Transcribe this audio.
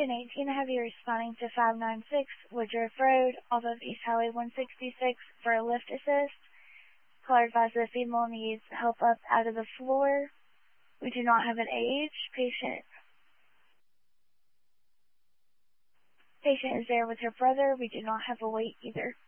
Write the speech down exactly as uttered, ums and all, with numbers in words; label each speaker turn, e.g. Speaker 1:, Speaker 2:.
Speaker 1: ten eighteen, have you responding to five nine six Woodruff Road off of East Highway one sixty-six for a lift assist. Caller advised the female needs help up out of the floor. We do not have an age. Patient patient is there with her brother. We do not have a weight either.